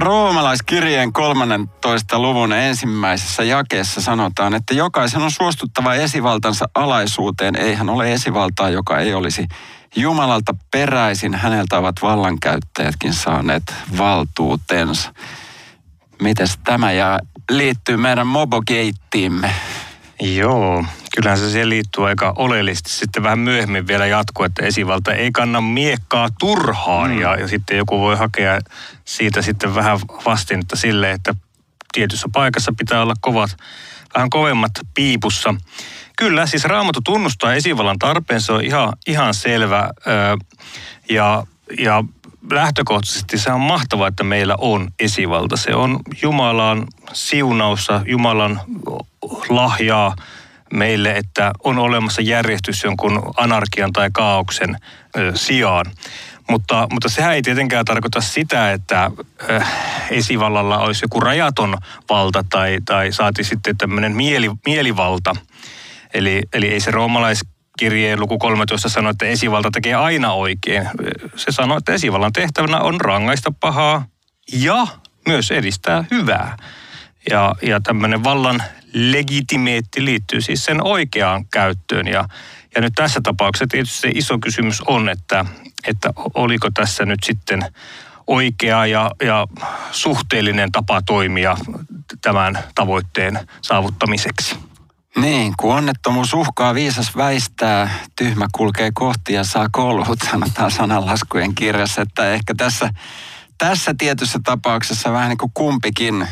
Roomalaiskirjeen 13. luvun ensimmäisessä jakeessa sanotaan, että jokaisen on suostuttava esivaltansa alaisuuteen. Ei hän ole esivaltaa, joka ei olisi Jumalalta peräisin. Häneltä ovat vallankäyttäjätkin saaneet valtuutensa. Mites tämä liittyy meidän mobogeittiimme? Joo, kyllähän se siihen liittyy aika oleellisesti. Sitten vähän myöhemmin vielä jatkuu, että esivalta ei kanna miekkaa turhaan. Ja sitten joku voi hakea siitä sitten vähän vastinetta sille, että tietyssä paikassa pitää olla vähän kovemmat piipussa. Kyllä, siis Raamattu tunnustaa esivallan tarpeen, se on ihan selvä. Ja lähtökohtaisesti se on mahtavaa, että meillä on esivalta. Se on Jumalan siunausta, Jumalan lahjaa meille, että on olemassa järjestys jonkun anarkian tai kaaoksen sijaan. Mutta sehän ei tietenkään tarkoita sitä, että esivallalla olisi joku rajaton valta tai saati sitten tämmöinen mielivalta. Eli ei se roomalaiskirjeen luku 13 sano, että esivalta tekee aina oikein. Se sanoo, että esivallan tehtävänä on rangaista pahaa ja myös edistää hyvää. Ja tämmöinen vallan legitimeetti liittyy siis sen oikeaan käyttöön. Ja nyt tässä tapauksessa tietysti se iso kysymys on, että oliko tässä nyt sitten oikea ja suhteellinen tapa toimia tämän tavoitteen saavuttamiseksi. Niin, kun onnettomuus uhkaa, viisas väistää, tyhmä kulkee kohti ja saa kolhut, sanotaan sananlaskujen kirjassa, että ehkä tässä tietyssä tapauksessa vähän niin kuin kumpikin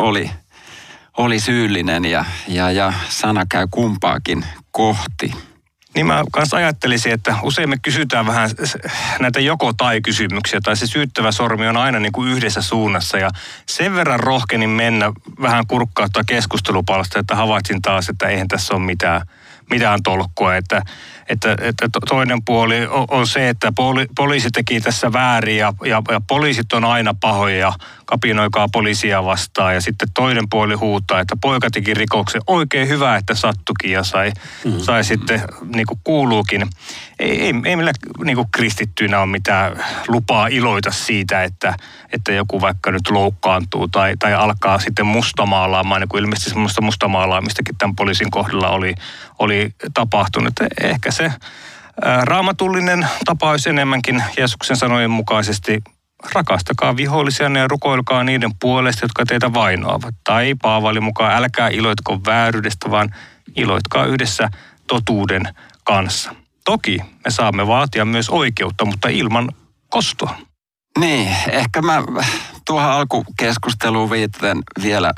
oli syyllinen ja sana käy kumpaakin kohti. Niin mä kanssa ajattelisin, että usein me kysytään vähän näitä joko-tai-kysymyksiä, tai se syyttävä sormi on aina niin kuin yhdessä suunnassa, ja sen verran rohkenin mennä vähän kurkkauttaa keskustelupalsta, että havaitsin taas, että eihän tässä ole mitään tolkkua, että toinen puoli on se, että poliisi teki tässä väärin ja poliisit on aina pahoja ja kapinoikaa poliisia vastaan, ja sitten toinen puoli huutaa, että poika teki rikoksen, oikein hyvä, että sattukin ja sai sitten niin kuin kuuluukin. Ei meillä niin kuin kristittyinä ole mitään lupaa iloita siitä, että joku vaikka nyt loukkaantuu tai alkaa sitten mustamaalaamaan, niin kuin ilmeisesti semmoista mustamaalaamistakin tämän poliisin kohdalla oli tapahtunut. Ehkä se raamatullinen tapa olisi enemmänkin Jeesuksen sanojen mukaisesti: rakastakaa vihollisianne ja rukoilkaa niiden puolesta, jotka teitä vainoavat. Tai Paavalin mukaan älkää iloitko vääryydestä, vaan iloitkaa yhdessä totuuden kanssa. Toki me saamme vaatia myös oikeutta, mutta ilman kostoa. Niin, ehkä mä tuohon alkukeskusteluun viitaten vielä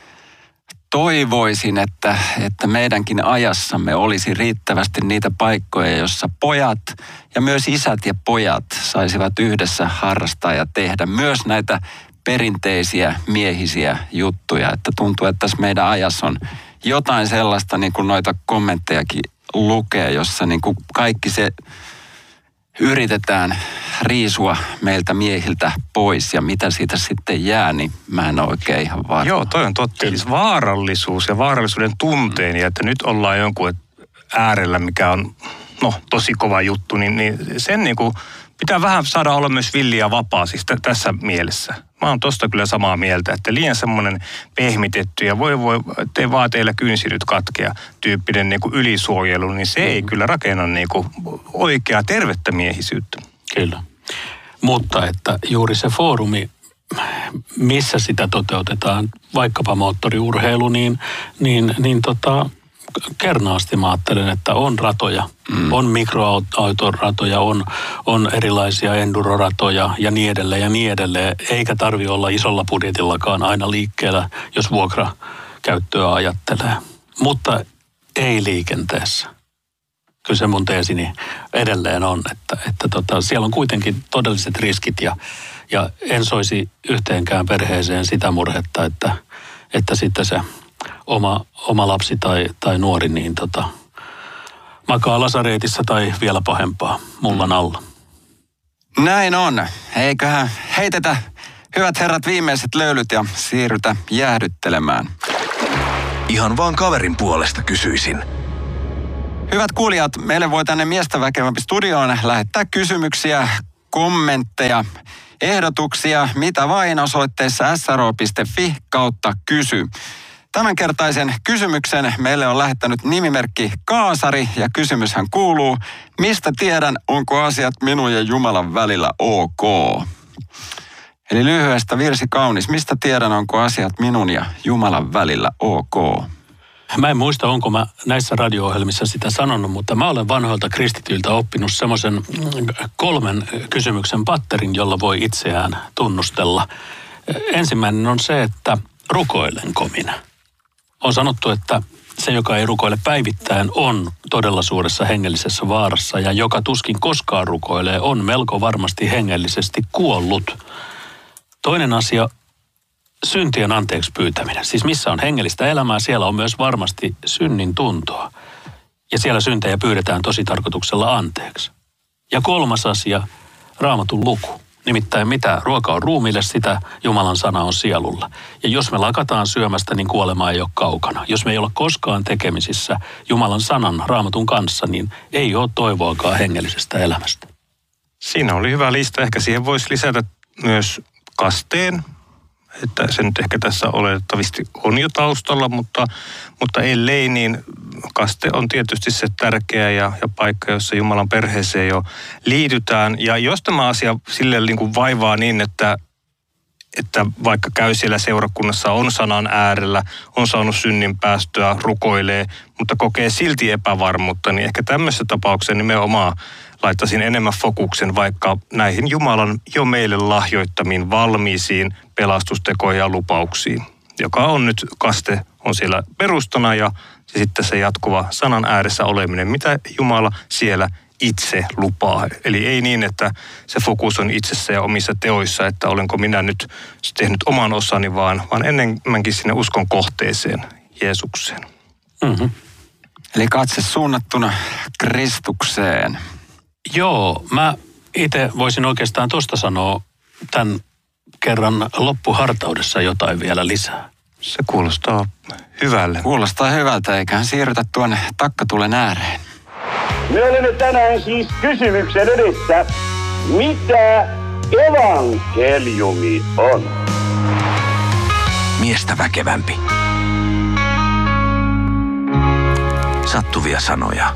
toivoisin, että meidänkin ajassamme olisi riittävästi niitä paikkoja, jossa pojat ja myös isät ja pojat saisivat yhdessä harrastaa ja tehdä myös näitä perinteisiä miehisiä juttuja. Että tuntuu, että tässä meidän ajassa on jotain sellaista, niin kuin noita kommenttejakin lukee, jossa niin kuin kaikki se yritetään riisua meiltä miehiltä pois, ja mitä siitä sitten jää, niin mä en ole oikein ihan varma. Joo, toi on totta. Siis vaarallisuus ja vaarallisuuden tunteen, ja että nyt ollaan jonkun äärellä, mikä on tosi kova juttu, niin sen niin kuin pitää vähän saada olla myös villi ja vapaa siis tässä mielessä. Mä oon tosta kyllä samaa mieltä, että liian semmoinen pehmitetty ja voi, te vaateilla kynsi nyt katkea tyyppinen niin kuin ylisuojelu, niin se ei kyllä rakenna niin kuin oikeaa tervettä miehisyyttä. Kyllä. Mutta että juuri se foorumi, missä sitä toteutetaan, vaikkapa moottoriurheilu, kernaasti mä ajattelen, että on ratoja. On mikroautoratoja, on erilaisia enduroratoja ja niin edelleen. Eikä tarvitse olla isolla budjetillakaan aina liikkeellä, jos vuokrakäyttöä ajattelee. Mutta ei liikenteessä. Kyllä se mun teesini edelleen on, että siellä on kuitenkin todelliset riskit ja en soisi yhteenkään perheeseen sitä murhetta, että sitten se oma lapsi tai nuori niin makaa lasareetissa tai vielä pahempaa mullan alla. Näin on. Eiköhän heitetä, hyvät herrat, viimeiset löylyt ja siirrytä jäähdyttelemään. Ihan vaan kaverin puolesta kysyisin. Hyvät kuulijat, meille voi tänne miestä väkevämpi studioon lähettää kysymyksiä, kommentteja, ehdotuksia, mitä vain osoitteessa sro.fi/kysy. Tämänkertaisen kysymyksen meille on lähettänyt nimimerkki Kaasari ja kysymyshän kuuluu, mistä tiedän, onko asiat minun ja Jumalan välillä ok? Eli lyhyestä virsi kaunis, mistä tiedän, onko asiat minun ja Jumalan välillä ok? Mä en muista, onko mä näissä radio-ohjelmissa sitä sanonut, mutta mä olen vanhoilta kristityiltä oppinut semmoisen 3 kysymyksen patterin, jolla voi itseään tunnustella. Ensimmäinen on se, että rukoilenko minä? On sanottu, että se, joka ei rukoile päivittäin, on todella suuressa hengellisessä vaarassa ja joka tuskin koskaan rukoilee, on melko varmasti hengellisesti kuollut. Toinen asia, syntien anteeksi pyytäminen. Siis missä on hengellistä elämää, siellä on myös varmasti synnin tuntoa. Ja siellä syntejä pyydetään tosi tarkoituksella anteeksi. Ja 3. asia, Raamatun luku. Nimittäin mitä ruoka on ruumiille, sitä Jumalan sana on sielulla. Ja jos me lakataan syömästä, niin kuolema ei ole kaukana. Jos me ei olla koskaan tekemisissä Jumalan sanan, Raamatun kanssa, niin ei ole toivoakaan hengellisestä elämästä. Siinä oli hyvä lista. Ehkä siihen voisi lisätä myös kasteen, että se nyt ehkä tässä oletettavasti on jo taustalla, mutta ellei, niin kaste on tietysti se tärkeä ja paikka, jossa Jumalan perheeseen jo liitytään. Ja jos tämä asia silleen niin kuin vaivaa niin, että vaikka käy siellä seurakunnassa, on sanan äärellä, on saanut synnin päästöä, rukoilee, mutta kokee silti epävarmuutta, niin ehkä tämmöisessä tapauksessa nimenomaan laittaisin enemmän fokuksen vaikka näihin Jumalan jo meille lahjoittamiin valmiisiin pelastustekoihin ja lupauksiin, joka on nyt kaste on siellä perustana ja sitten se jatkuva sanan ääressä oleminen, mitä Jumala siellä itse lupaa. Eli ei niin, että se fokus on itsessä ja omissa teoissa, että olenko minä nyt tehnyt oman osani, vaan enemmänkin sinne uskon kohteeseen, Jeesukseen. Mm-hmm. Eli katse suunnattuna Kristukseen. Joo, mä itse voisin oikeastaan tuosta sanoa tämän kerran loppuhartaudessa jotain vielä lisää. Se kuulostaa hyvälle. Kuulostaa hyvältä, eiköhän siirrytä tuonne takkatulen ääreen. Me olemme tänään siis kysymyksen edessä, mitä evankeliumi on? Miestä väkevämpi. Sattuvia sanoja.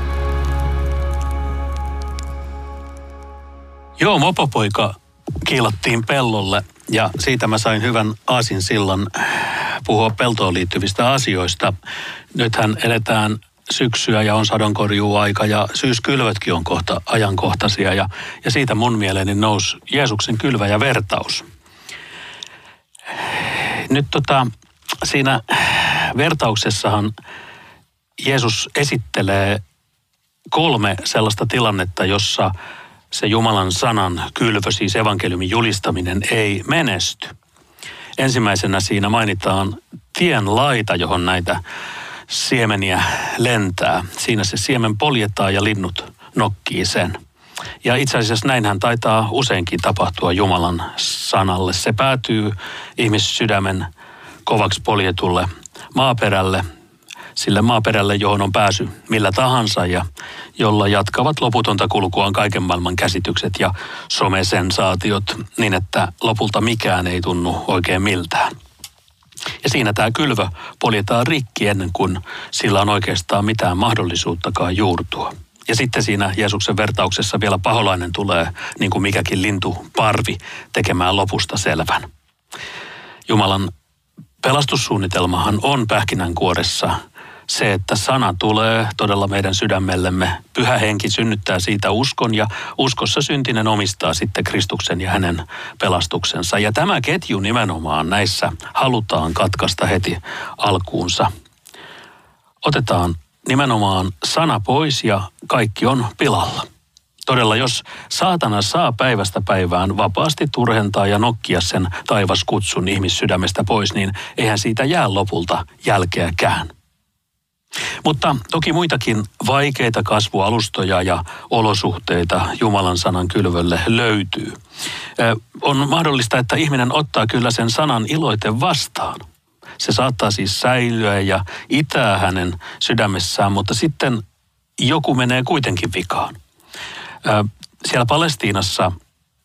Joo, mopopoika kiilattiin pellolle ja siitä mä sain hyvän aasinsillan puhua peltoon liittyvistä asioista. Nythän eletään syksyä ja on sadonkorjuuaika ja syyskylvötkin on kohta ajankohtaisia ja siitä mun mieleeni nousi Jeesuksen kylväjävertaus. Nyt siinä vertauksessahan Jeesus esittelee 3 sellaista tilannetta, jossa se Jumalan sanan kylvö, siis evankeliumin julistaminen, ei menesty. Ensimmäisenä siinä mainitaan tien laita, johon näitä siemeniä lentää. Siinä se siemen poljetaan ja linnut nokkii sen. Ja itse asiassa näinhän taitaa useinkin tapahtua Jumalan sanalle. Se päätyy ihmissydämen kovaksi poljetulle maaperälle, sille maaperälle, johon on pääsy millä tahansa ja jolla jatkavat loputonta kulkuaan kaiken maailman käsitykset ja somesensaatiot niin, että lopulta mikään ei tunnu oikein miltään. Ja siinä tämä kylvö poljetaan rikki ennen kuin sillä on oikeastaan mitään mahdollisuuttakaan juurtua. Ja sitten siinä Jeesuksen vertauksessa vielä paholainen tulee, niin kuin mikäkin lintuparvi, tekemään lopusta selvän. Jumalan pelastussuunnitelmahan on pähkinänkuoressa se, että sana tulee todella meidän sydämellemme. Pyhä henki synnyttää siitä uskon ja uskossa syntinen omistaa sitten Kristuksen ja hänen pelastuksensa. Ja tämä ketju nimenomaan näissä halutaan katkaista heti alkuunsa. Otetaan nimenomaan sana pois ja kaikki on pilalla. Todella, jos saatana saa päivästä päivään vapaasti turhentaa ja nokkia sen taivaskutsun ihmissydämestä pois, niin eihän siitä jää lopulta jälkeäkään. Mutta toki muitakin vaikeita kasvualustoja ja olosuhteita Jumalan sanan kylvölle löytyy. On mahdollista, että ihminen ottaa kyllä sen sanan iloiten vastaan. Se saattaa siis säilyä ja itää hänen sydämessään, mutta sitten joku menee kuitenkin vikaan. Siellä Palestiinassa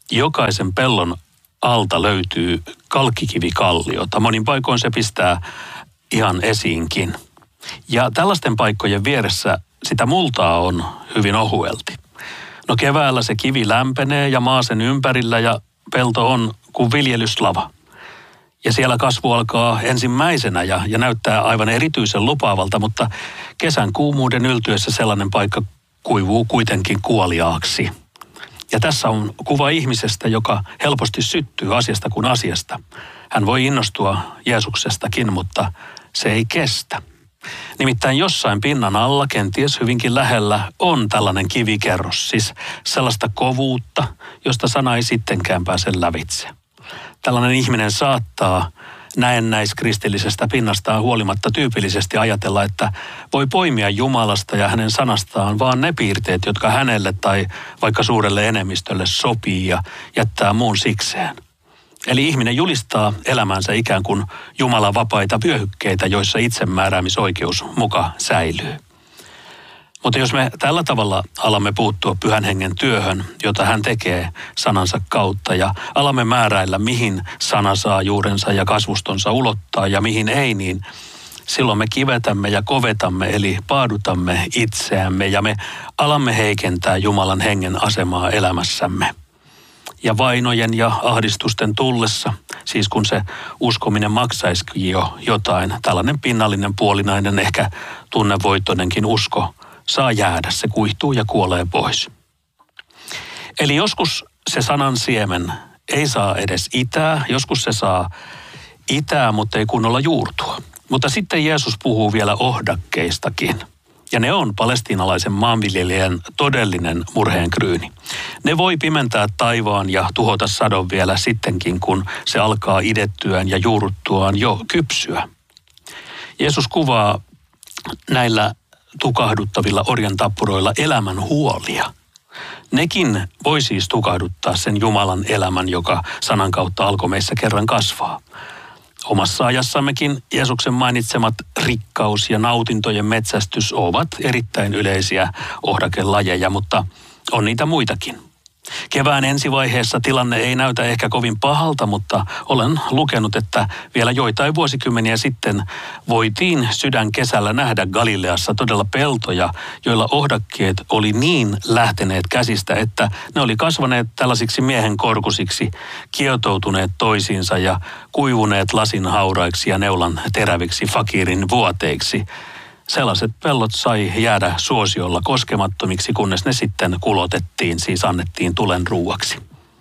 jokaisen pellon alta löytyy kalkkikivikalliota. Monin paikoin se pistää ihan esiinkin. Ja tällaisten paikkojen vieressä sitä multaa on hyvin ohuelti. No keväällä se kivi lämpenee ja maa sen ympärillä ja pelto on kuin viljelyslava. Ja siellä kasvu alkaa ensimmäisenä ja näyttää aivan erityisen lupaavalta, mutta kesän kuumuuden yltyessä sellainen paikka kuivuu kuitenkin kuoliaaksi. Ja tässä on kuva ihmisestä, joka helposti syttyy asiasta kuin asiasta. Hän voi innostua Jeesuksestakin, mutta se ei kestä. Nimittäin jossain pinnan alla, kenties hyvinkin lähellä, on tällainen kivikerros, siis sellaista kovuutta, josta sana ei sittenkään pääse lävitse. Tällainen ihminen saattaa näennäiskristillisestä pinnastaan huolimatta tyypillisesti ajatella, että voi poimia Jumalasta ja hänen sanastaan vaan ne piirteet, jotka hänelle tai vaikka suurelle enemmistölle sopii ja jättää muun sikseen. Eli ihminen julistaa elämänsä ikään kuin Jumalan vapaita vyöhykkeitä, joissa itsemääräämisoikeus muka säilyy. Mutta jos me tällä tavalla alamme puuttua Pyhän Hengen työhön, jota hän tekee sanansa kautta ja alamme määräillä, mihin sana saa juurensa ja kasvustonsa ulottaa ja mihin ei, niin silloin me kivetämme ja kovetamme eli paadutamme itseämme ja me alamme heikentää Jumalan hengen asemaa elämässämme. Ja vainojen ja ahdistusten tullessa, siis kun se uskominen maksaisikin jo jotain, tällainen pinnallinen, puolinainen, ehkä tunnevoittoinenkin usko saa jäädä, se kuihtuu ja kuolee pois. Eli joskus se sanan siemen ei saa edes itää, joskus se saa itää, mutta ei kunnolla juurtua. Mutta sitten Jeesus puhuu vielä ohdakkeistakin. Ja ne on palestiinalaisen maanviljelijän todellinen murheenkryyni. Ne voi pimentää taivaan ja tuhota sadon vielä sittenkin, kun se alkaa idettyään ja juuruttuaan jo kypsyä. Jeesus kuvaa näillä tukahduttavilla orjan tappuroilla elämän huolia. Nekin voi siis tukahduttaa sen Jumalan elämän, joka sanan kautta alkoi meissä kerran kasvaa. Omassa ajassammekin Jeesuksen mainitsemat rikkaus ja nautintojen metsästys ovat erittäin yleisiä ohdakelajeja, mutta on niitä muitakin. Kevään ensivaiheessa tilanne ei näytä ehkä kovin pahalta, mutta olen lukenut, että vielä joitain vuosikymmeniä sitten voitiin sydänkesällä nähdä Galileassa todella peltoja, joilla ohdakkeet oli niin lähteneet käsistä, että ne oli kasvaneet tällaisiksi miehen korkusiksi, kietoutuneet toisiinsa ja kuivuneet lasin hauraiksi ja neulan teräviksi fakirin vuoteiksi. Sellaiset pellot sai jäädä suosiolla koskemattomiksi, kunnes ne sitten kulotettiin, siis annettiin tulen ruuaksi.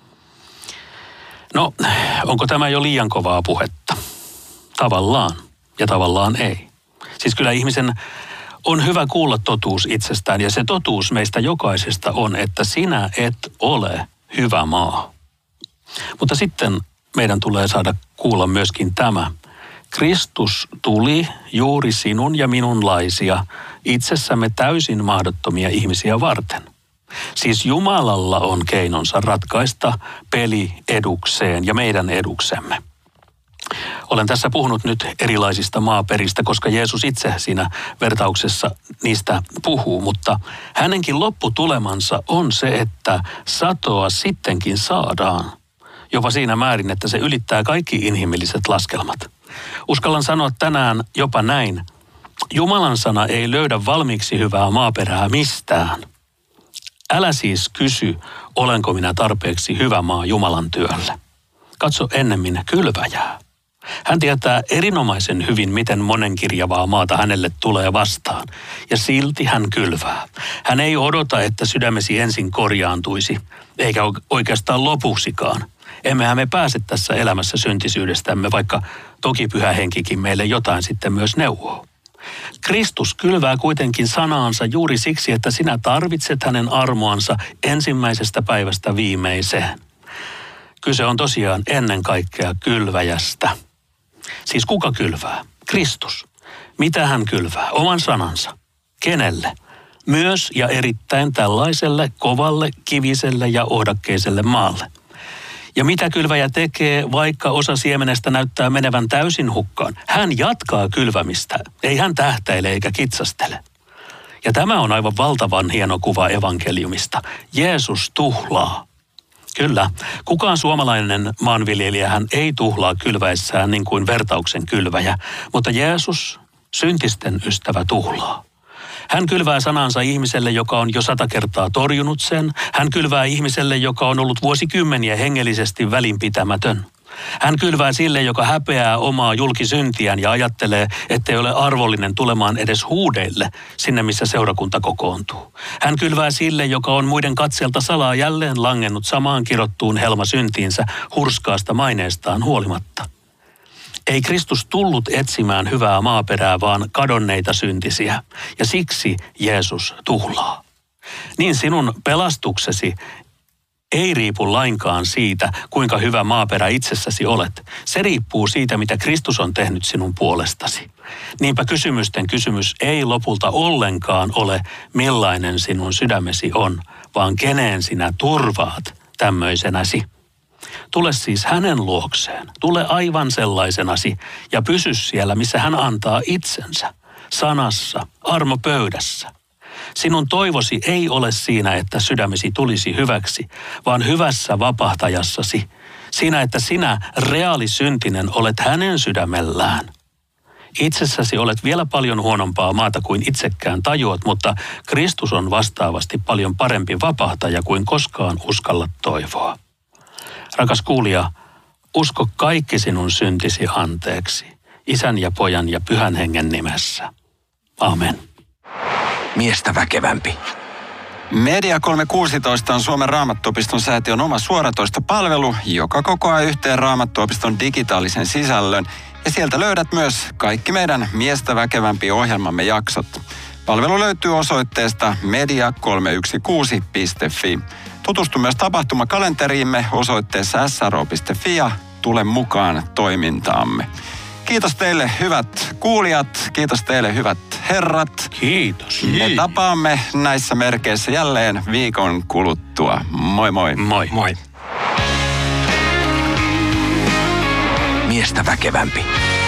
No, onko tämä jo liian kovaa puhetta? Tavallaan ja tavallaan ei. Siis kyllä ihmisen on hyvä kuulla totuus itsestään ja se totuus meistä jokaisesta on, että sinä et ole hyvä maa. Mutta sitten meidän tulee saada kuulla myöskin tämä. Kristus tuli juuri sinun ja minunlaisia, itsessämme täysin mahdottomia ihmisiä varten. Siis Jumalalla on keinonsa ratkaista peli edukseen ja meidän eduksemme. Olen tässä puhunut nyt erilaisista maaperistä, koska Jeesus itse siinä vertauksessa niistä puhuu, mutta hänenkin lopputulemansa on se, että satoa sittenkin saadaan. Jopa siinä määrin, että se ylittää kaikki inhimilliset laskelmat. Uskallan sanoa tänään jopa näin. Jumalan sana ei löydä valmiiksi hyvää maaperää mistään. Älä siis kysy, olenko minä tarpeeksi hyvä maa Jumalan työlle. Katso ennemmin kylväjää. Hän tietää erinomaisen hyvin, miten monenkirjavaa maata hänelle tulee vastaan. Ja silti hän kylvää. Hän ei odota, että sydämesi ensin korjaantuisi, eikä oikeastaan lopuksikaan. Emmehän me pääse tässä elämässä syntisyydestämme, vaikka toki Pyhä Henkikin meille jotain sitten myös neuvoo. Kristus kylvää kuitenkin sanaansa juuri siksi, että sinä tarvitset hänen armoansa ensimmäisestä päivästä viimeiseen. Kyse on tosiaan ennen kaikkea kylväjästä. Siis kuka kylvää? Kristus. Mitä hän kylvää? Oman sanansa. Kenelle? Myös ja erittäin tällaiselle kovalle, kiviselle ja ohdakkeiselle maalle. Ja mitä kylväjä tekee, vaikka osa siemenestä näyttää menevän täysin hukkaan? Hän jatkaa kylvämistä, ei hän tähtäile eikä kitsastele. Ja tämä on aivan valtavan hieno kuva evankeliumista. Jeesus tuhlaa. Kyllä. Kukaan suomalainen maanviljelijähän ei tuhlaa kylväessään niin kuin vertauksen kylväjä, mutta Jeesus, syntisten ystävä, tuhlaa. Hän kylvää sanansa ihmiselle, joka on jo 100 kertaa torjunut sen. Hän kylvää ihmiselle, joka on ollut vuosikymmeniä hengellisesti välinpitämätön. Hän kylvää sille, joka häpeää omaa julkisyntiään ja ajattelee, ettei ole arvollinen tulemaan edes huudeille sinne, missä seurakunta kokoontuu. Hän kylvää sille, joka on muiden katselta salaa jälleen langennut samaan kirottuun helmasyntiinsä hurskaasta maineestaan huolimatta. Ei Kristus tullut etsimään hyvää maaperää, vaan kadonneita syntisiä, ja siksi Jeesus tuhlaa. Niin sinun pelastuksesi ei riipu lainkaan siitä, kuinka hyvä maaperä itsessäsi olet. Se riippuu siitä, mitä Kristus on tehnyt sinun puolestasi. Niinpä kysymysten kysymys ei lopulta ollenkaan ole, millainen sinun sydämesi on, vaan keneen sinä turvaat tämmöisenäsi. Tule siis hänen luokseen, tule aivan sellaisenasi ja pysy siellä, missä hän antaa itsensä, sanassa, armopöydässä. Sinun toivosi ei ole siinä, että sydämesi tulisi hyväksi, vaan hyvässä vapahtajassasi. Siinä, että sinä, reaalisyntinen, olet hänen sydämellään. Itsessäsi olet vielä paljon huonompaa maata kuin itsekään tajuat, mutta Kristus on vastaavasti paljon parempi vapahtaja kuin koskaan uskallat toivoa. Rakas kuulija, usko kaikki sinun syntisi anteeksi, Isän ja Pojan ja Pyhän Hengen nimessä. Amen. Miestä väkevämpi. Media 316 on Suomen Raamattuopiston säätiön oma suoratoistopalvelu, joka kokoaa yhteen Raamattuopiston digitaalisen sisällön. Ja sieltä löydät myös kaikki meidän Miestä väkevämpi -ohjelmamme jaksot. Palvelu löytyy osoitteesta media316.fi. Tutustu myös tapahtumakalenteriimme osoitteessa sro.fi ja tule mukaan toimintaamme. Kiitos teille hyvät kuulijat, kiitos teille hyvät herrat. Kiitos. Me tapaamme näissä merkeissä jälleen viikon kuluttua. Moi moi. Moi. Moi. Miestä väkevämpi.